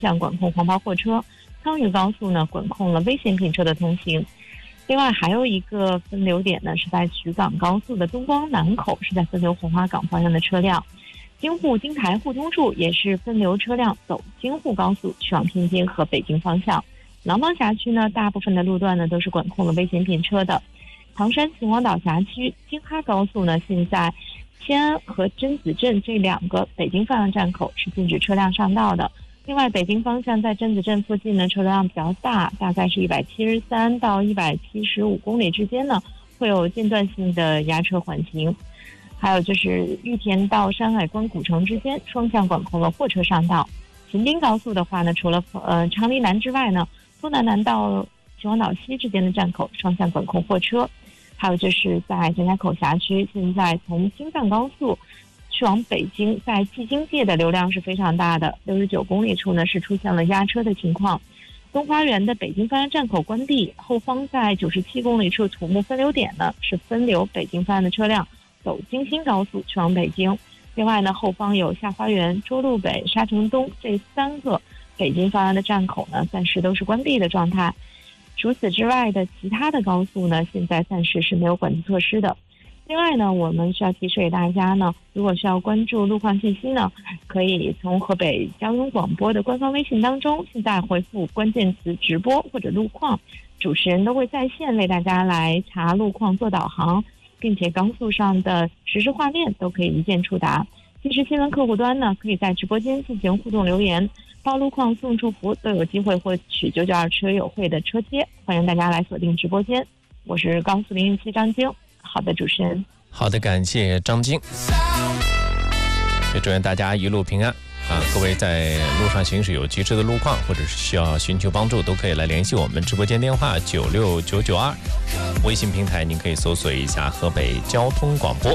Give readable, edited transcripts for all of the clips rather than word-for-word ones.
向管控黄包货车，康渝高速呢管控了危险品车的通行。另外还有一个分流点呢，是在衢港高速的东光南口，是在分流红花港方向的车辆。京沪京台互通处也是分流车辆走京沪高速去往天津和北京方向。廊坊辖区呢，大部分的路段呢都是管控了危险品车的。唐山秦皇岛辖区京哈高速呢，现在迁安和甄子镇这2个北京方向站口是禁止车辆上道的。另外北京方向在甄子镇附近呢，车辆比较大，大概是173到175公里之间呢，会有间断性的压车缓行。还有就是玉田到山海关古城之间双向管控了货车上道。秦滨高速的话呢，除了长堤南之外呢，东南南到秦皇岛西之间的站口双向管控货车。还有就是在张家口辖区，现在从京藏高速去往北京，在蓟京界的流量是非常大的，69公里处呢是出现了压车的情况。东花园的北京方向站口关闭，后方在97公里处土木分流点呢是分流北京方向的车辆走京新高速去往北京。另外呢，后方有下花园、涿鹿北、沙城东这3个北京方向的站口呢，暂时都是关闭的状态。除此之外的其他的高速呢，现在暂时是没有管制措施的。另外呢，我们需要提示给大家呢，如果需要关注路况信息呢，可以从河北交通广播的官方微信当中，现在回复关键词直播或者路况，主持人都会在线为大家来查路况做导航，并且高速上的实时画面都可以一键触达。即时新闻客户端呢，可以在直播间进行互动留言，报路况送祝福都有机会获取992车友会的车贴，欢迎大家来锁定直播间。我是高速017张晶。好的，主持人。 好的，感谢张晶，也祝愿大家一路平安啊！各位在路上行驶有急车的路况，或者是需要寻求帮助，都可以来联系我们直播间电话96992，微信平台您可以搜索一下河北交通广播。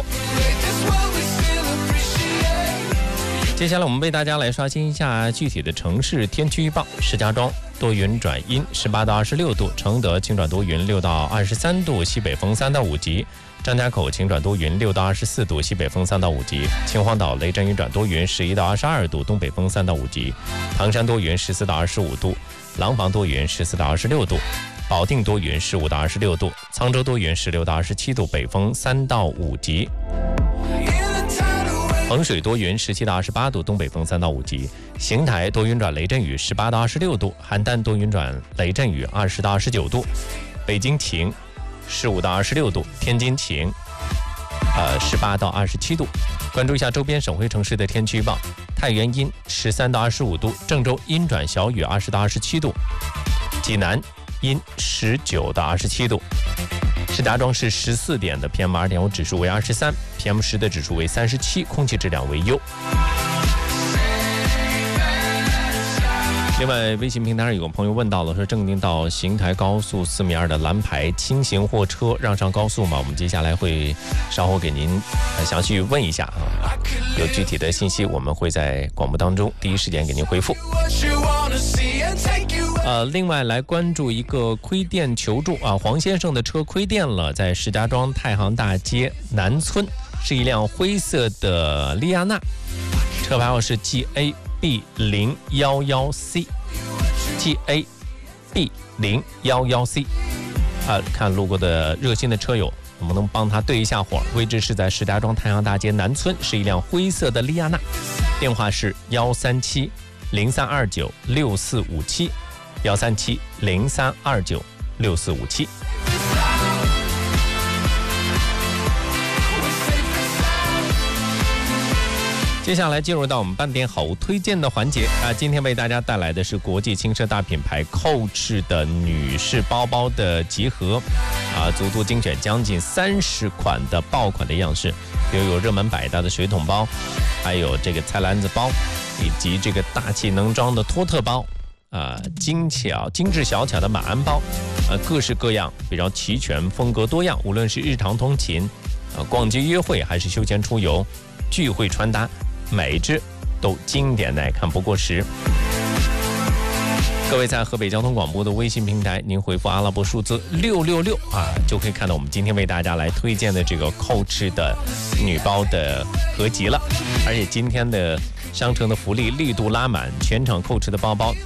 接下来我们为大家来刷新一下具体的城市天气预报。石家庄多云转阴，18到26度；承德晴转多云，6到23度，西北风3到5级；张家口晴转多云，6到24度，西北风3到5级；秦皇岛雷阵雨转多云，11到22度，东北风3到5级；唐山多云，14到25度；廊坊多云，14到26度；保定多云，15到26度；沧州多云，16到27度，北风3到5级；衡水多云，17到28度，东北风3到5级；邢台多云转雷阵雨，18到26度；邯郸多云转雷阵雨，20到29度；北京晴，15到26度；天津晴，18到27度。关注一下周边省会城市的天气预报：太原阴13到25度，郑州阴转小雨20到27度，济南阴19到27度。石家庄市14点的 PM2.5 指数为23， PM10的指数为37，空气质量为优。另外，微信平台上有个朋友问到了，说正定到邢台高速4米2的蓝牌轻型货车让上高速吗？我们接下来会稍后给您详细问一下啊，有具体的信息我们会在广播当中第一时间给您回复。另外来关注一个亏电求助啊，黄先生的车亏电了，在石家庄太行大街南村，是一辆灰色的利亚纳，车牌号是 GAB011C GAB011C 看路过的热心的车友能不能帮他对一下火，位置是在石家庄太行大街南村，是一辆灰色的利亚纳，电话是13703296457 13703296457。接下来进入到我们半点好物推荐的环节啊，今天为大家带来的是国际轻奢大品牌 Coach 的女士包包的集合啊，足足精选将近30款的爆款的样式，比如有热门百搭的水桶包，还有这个菜篮子包，以及这个大气能装的托特包啊，精致小巧的马鞍包，各式各样，比较齐全，风格多样，无论是日常通勤逛街约会，还是休闲出游、聚会穿搭，每一只都经典耐看不过时。各位在河北交通广播的微信平台，您回复阿拉伯数字666啊，就可以看到我们今天为大家来推荐的这个 Coach 的女包的合集了。而且今天的商城的福利力度拉满，全场Coach的包包